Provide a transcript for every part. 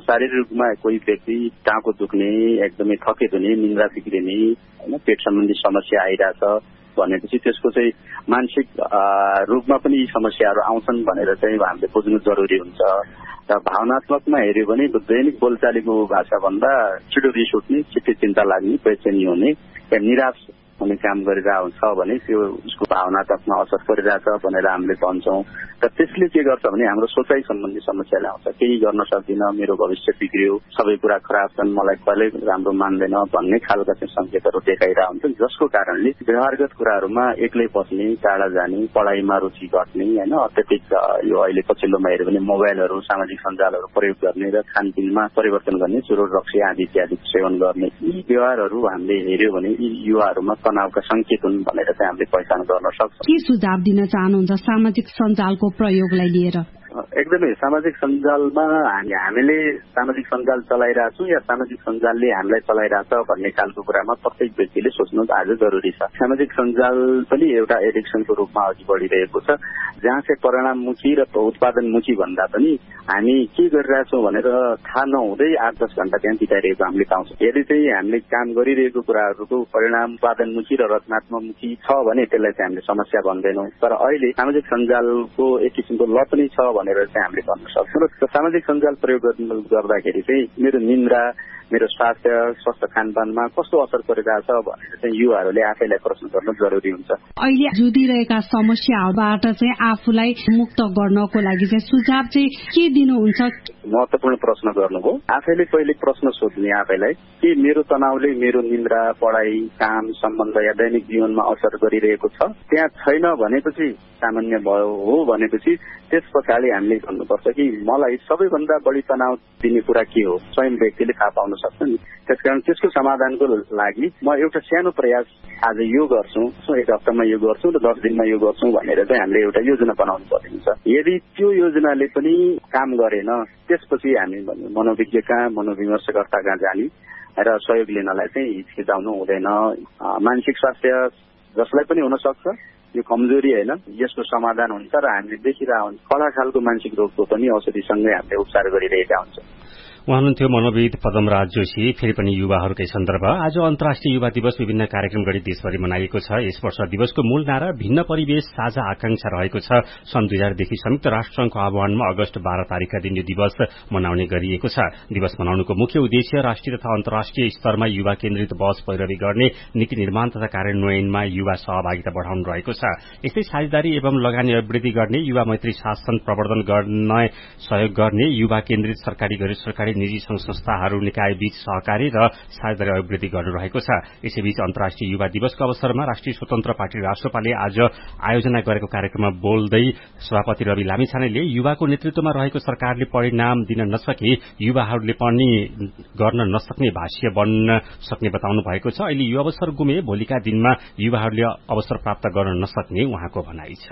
शारीरिक रूपमा कोही व्यक्ति टाउको दुख्ने, एकदमै थकेत हुने, निन्द्रा बिग्रिने, हैन, पेट सम्बन्धी समस्या आइरहेछ भनेपछि त्यसको चाहिँ मानसिक रूपमा पनि यी समस्याहरू आउँछन् भनेर चाहिँ हामीले बुझ्नु जरुरी हुन्छ। र भावनात्मकमा हेर्यो भने दैनिक बोलचालीको भाषा भन्दा छिटो रिस उठ्ने, छिट्टै चिन्ता लाग्ने, बेचैनी हुने या निराश हुने काम गरिरहेको छ भने त्यो उसको भावनात्मकमा असर परिरहेछ भनेर हामीले भन्छौँ। र त्यसले के गर्छ भने हाम्रो सोचाइ सम्बन्धी समस्या ल्याउँछ। केही गर्न सक्दिन, मेरो भविष्य बिग्रियो, सबै कुरा खराब छन्, मलाई कहिल्यै राम्रो मान्दैन भन्ने खालका चाहिँ संकेतहरू देखाइरहेको हुन्छन्, जसको कारणले व्यवहारगत कुराहरूमा एक्लै बस्ने, टाढा जाने, पढाइमा रुचि घट्ने, हैन, अत्यधिक यो अहिले पछिल्लोमा हेऱ्यो भने मोबाइलहरू, सामाजिक सञ्जालहरू प्रयोग गर्ने र खानपिनमा परिवर्तन गर्ने, चुरोट रक्सी आदि इत्यादि सेवन गर्ने, यी व्यवहारहरू हामीले हेऱ्यो भने यी युवाहरूमा तनावका संकेत हुन् भनेर चाहिँ हामीले पहिचान गर्न सक्छौँ। के सुझाव दिन चाहनुहुन्छ सामाजिक सञ्जालको प्रयोगलाई लिएर? एकदमै सामाजिक सञ्जालमा हामीले सामाजिक सञ्जाल चलाइरहेछौँ या सामाजिक सञ्जालले हामीलाई चलाइरहेछ भन्ने खालको कुरामा प्रत्येक व्यक्तिले सोच्नु आज जरुरी छ। सामाजिक सञ्जाल पनि एउटा एडिक्सनको रूपमा अघि बढिरहेको छ, जहाँ चाहिँ परिणाममुखी र उत्पादनमुखी भन्दा पनि हामी के गरिरहेछौँ भनेर थाहा नहुँदै 8-10 घण्टा त्यहाँ बिताइरहेको हामीले पाउँछौँ। यदि चाहिँ हामीले काम गरिरहेको कुराहरूको परिणाम उत्पादनमुखी र रचनात्मकमुखी छ भने त्यसलाई चाहिँ हामीले समस्या भन्दैनौँ। तर अहिले सामाजिक सञ्जालको एक किसिमको लत नै छ भनेर चाहिँ हामीले भन्न सक्छौँ। र सामाजिक सञ्जाल प्रयोग गर्दाखेरि चाहिँ मेरो निन्द्रा, मेरो स्वस्थ खानपानमा कस्तो असर परिरहेछ भनेर चाहिँ युवाहरूले आफैलाई प्रश्न गर्न जरुरी हुन्छ। अहिले जुधिरहेका समस्याहरूबाट चाहिँ आफूलाई मुक्त गर्नको लागि चाहिँ सुझाव चाहिँ के दिनुहुन्छ? महत्त्वपूर्ण प्रश्न गर्नुभयो। आफैले पहिले प्रश्न सोध्ने आफैलाई कि मेरो तनावले मेरो निन्द्रा, पढाइ, काम, सम्बन्ध या दैनिक जीवनमा असर गरिरहेको छ। त्यहाँ छैन भनेपछि सामान्य भयो हो भनेपछि त्यस पछाडि हामीले भन्नुपर्छ कि मलाई सबैभन्दा बढी तनाव दिने कुरा के हो, स्वयं व्यक्तिले थाहा पाउन सक्छ नि। त्यसकारण त्यसको समाधानको लागि म एउटा सानो प्रयास आज यो गर्छु, एक हप्तामा यो गर्छु र 10 दिनमा यो गर्छु भनेर चाहिँ हामीले एउटा योजना बनाउनु पर्ने हुन्छ। यदि त्यो योजनाले पनि काम गरेन त्यसपछि हामी मनोविज्ञ कहाँ, मनोविमर्शकर्ता कहाँ जाने र सहयोग लिनलाई चाहिँ हिचकिचाउनु हुँदैन। मानसिक स्वास्थ्य जसलाई पनि हुन सक्छ, यो कमजोरी होइन, यसको समाधान हुन्छ र हामीले देखिरहेको हुन्छ कला खालको मानसिक रोगको पनि औषधिसँगै हामीले उपचार गरिरहेका हुन्छौँ। उहाँ हुनुहुन्थ्यो मनोविद पदमराज जोशी। फेरि पनि युवाहरूकै सन्दर्भ। आज अन्तर्राष्ट्रिय युवा दिवस विभिन्न कार्यक्रम गरी देशभरि मनाइएको छ। यस वर्ष दिवसको मूल नारा भिन्न परिवेश साझा आकांक्षा रहेको छ। सन् 2000 देखि संयुक्त राष्ट्रसंघको आह्वानमा अगस्त 12 तारिकका दिन यो दिवस मनाउने गरिएको छ। दिवस मनाउनुको मुख्य उद्देश्य राष्ट्रिय तथा अन्तर्राष्ट्रिय स्तरमा युवा केन्द्रित बहस पैरवी गर्ने, नीति निर्माण तथा कार्यान्वयनमा युवा सहभागिता बढ़ाउनु रहेको छ। यस्तै साझेदारी एवं लगानी अभिवृद्धि गर्ने, युवा मैत्री शासन प्रवर्धन गर्न सहयोग गर्ने, युवा केन्द्रित सरकारी गैर सरकारी निजी संघ संस्थाहरू निकाय बीच सहकारी र साझेदारी अभिवृद्धि गर्नु रहेको छ। यसैबीच अन्तर्राष्ट्रिय युवा दिवसको अवसरमा राष्ट्रिय स्वतन्त्र पार्टी राष्ट्रपाले आज आयोजना गरेको कार्यक्रममा बोल्दै सभापति रवि लामिछानेले युवाको नेतृत्वमा रहेको सरकारले परिणाम दिन नसके युवाहरूले पनि गर्न नसक्ने भाष्य बन्न सक्ने बताउनु भएको छ। अहिले यो अवसर गुमे भोलिका दिनमा युवाहरूले अवसर प्राप्त गर्न नसक्ने उहाँको भनाइ छ।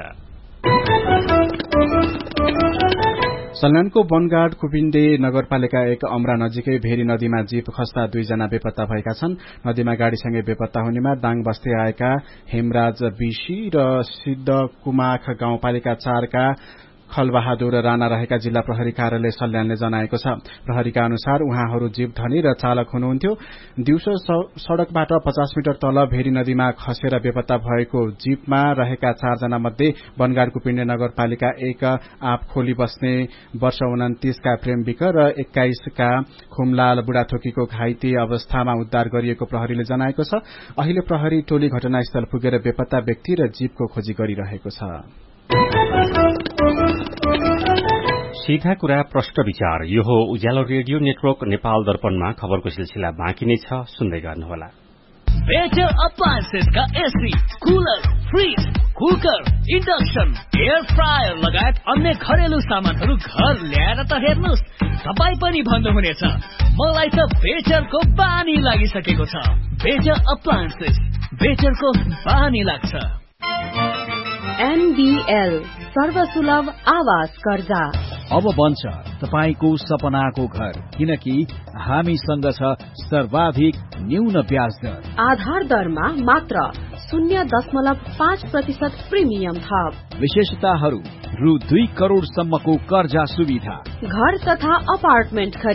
सल्यानको बनगाड कुपिण्डे नगरपालिका 1 अमरा नजिकै भेरी नदीमा जीप खस्दा 2 जना बेपत्ता भएका छन्। नदीमा गाड़ीसँगै बेपत्ता हुनेमा दाङ बस्दै आएका हेमराज बिशी र सिद्धकुमाख गाउँपालिका 4 का खलबहादुर राणा रहेका जिल्ला प्रहरी कार्यालय सल्यानले जनाएको छ। प्रहरीका अनुसार उहाँहरू जीप धनी र चालक हुनुहुन्थ्यो। दिउँसो सड़कबाट 50 मिटर तल भेरी नदीमा खसेर बेपत्ता भएको जीपमा रहेका 4 जना मध्ये बनगाड कुपिण्डे नगरपालिका 1 आप खोली बस्ने वर्ष 29 का प्रेम विक र 21 का खुमलाल बुढाथोकीको घाइते अवस्थामा उद्धार गरिएको प्रहरीले जनाएको छ। अहिले प्रहरी टोली घटनास्थल पुगेर बेपत्ता व्यक्ति र जीपको खोजी गरिरहेको छ। सीधा कुरा प्रश्न विचार। यो हो उज्यालो रेडियो नेटवर्क नेपाल दर्पणमा खबरको सिलसिला बाँकी नै छ, सुन्दै गर्नुहोला। बेटर अप्लायन्सेस का AC, cooler, fridge, cooker, induction, air fryer लगायत अन्य घरेलु सामानहरू घर ल्याएर त हेर्नुहोस्, तपाईँ पनि भन्नुहुनेछ मलाई त बेटरको बानी लागिसकेको छ। बेटर अप्लायन्सेस, बेटरको बानी लाग्छ। एनबीएल सर्वसुलभ आवास कर्जा अब बन्छ तपाईको सपनाको घर, किनकि हामीसँग छ सर्वाधिक न्यून ब्याज दर। आधार दरमा मात्र 0.5% प्रिमियम थप। विशेषताहरू रु 2 करोड़ सम्मको कर्जा सुविधा। घर तथा अपार्टमेन्ट